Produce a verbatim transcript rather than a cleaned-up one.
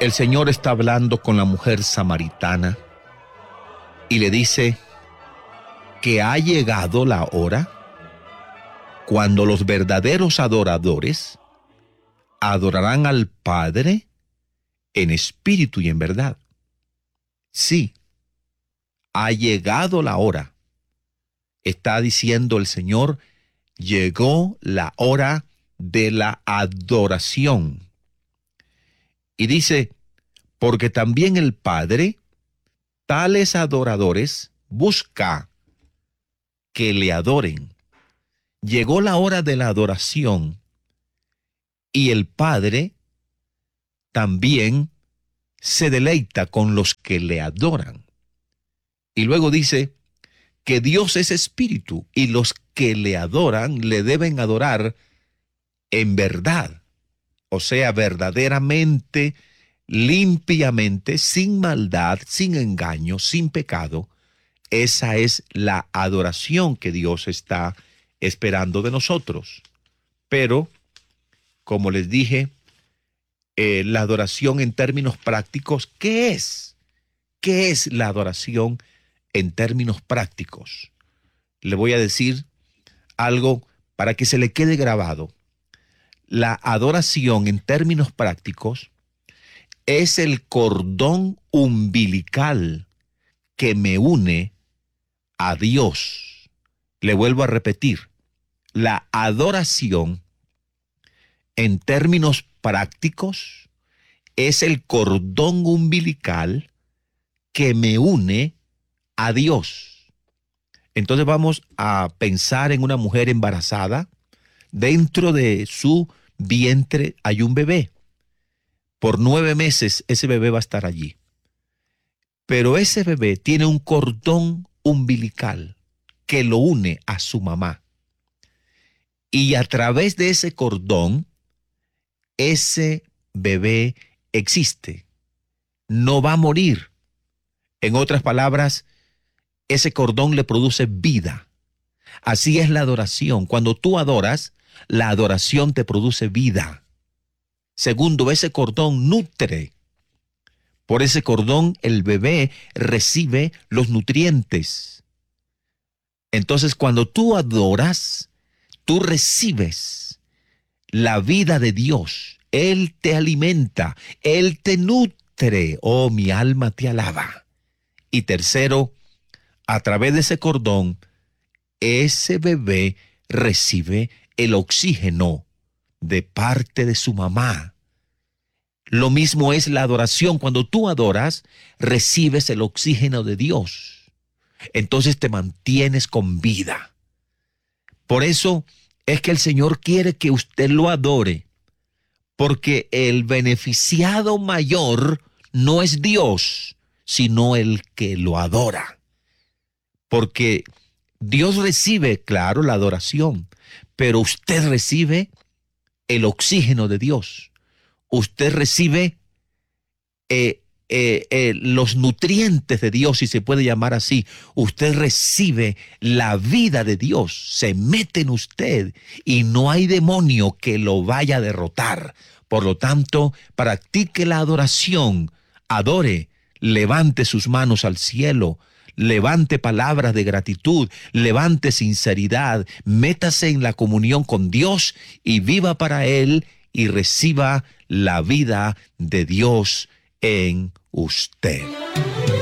el Señor está hablando con la mujer samaritana y le dice que ha llegado la hora cuando los verdaderos adoradores adorarán al Padre en espíritu y en verdad. Sí, ha llegado la hora. Está diciendo el Señor, llegó la hora de la adoración. Y dice, porque también el Padre, tales adoradores, busca que le adoren. Llegó la hora de la adoración y el Padre también se deleita con los que le adoran. Y luego dice que Dios es espíritu y los que le adoran le deben adorar en verdad, o sea, verdaderamente, limpiamente, sin maldad, sin engaño, sin pecado. Esa es la adoración que Dios está esperando de nosotros. Pero, como les dije, eh, la adoración en términos prácticos, ¿qué es? ¿Qué es la adoración en términos prácticos? Le voy a decir algo para que se le quede grabado. La adoración en términos prácticos es el cordón umbilical que me une a Dios. Le vuelvo a repetir, la adoración en términos prácticos es el cordón umbilical que me une a Dios. Entonces vamos a pensar en una mujer embarazada. Dentro de su vientre hay un bebé. Por nueve meses ese bebé va a estar allí. Pero ese bebé tiene un cordón umbilical que lo une a su mamá. Y a través de ese cordón, ese bebé existe. No va a morir. En otras palabras, ese cordón le produce vida. Así es la adoración. Cuando tú adoras, la adoración te produce vida. Segundo, ese cordón nutre. Por ese cordón el bebé recibe los nutrientes. Entonces, cuando tú adoras, tú recibes la vida de Dios. Él te alimenta, Él te nutre. Oh, mi alma te alaba. Y tercero, a través de ese cordón, ese bebé recibe el oxígeno de parte de su mamá. Lo mismo es la adoración. Cuando tú adoras, recibes el oxígeno de Dios. Entonces te mantienes con vida. Por eso es que el Señor quiere que usted lo adore, porque el beneficiado mayor no es Dios, sino el que lo adora. Porque Dios recibe, claro, la adoración, pero usted recibe el oxígeno de Dios. Usted recibe eh, eh, eh, los nutrientes de Dios, si se puede llamar así. Usted recibe la vida de Dios, se mete en usted y no hay demonio que lo vaya a derrotar. Por lo tanto, practique la adoración, adore, levante sus manos al cielo, levante palabras de gratitud, levante sinceridad, métase en la comunión con Dios y viva para Él y reciba la vida de Dios en usted.